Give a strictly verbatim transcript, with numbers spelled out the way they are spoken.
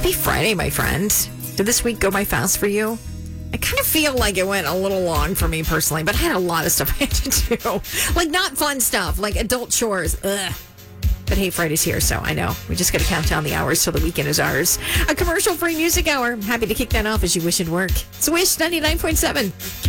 Happy Friday, my friend. Did this week go by fast for you? I kind of feel like it went a little long for me personally, but I had a lot of stuff I had to do. Like, not fun stuff, like adult chores. Ugh. But hey, Friday's here, so I know. We just got to count down the hours till the weekend is ours. A commercial-free music hour. I'm happy to kick that off as you wish it work. It's Wish ninety-nine point seven.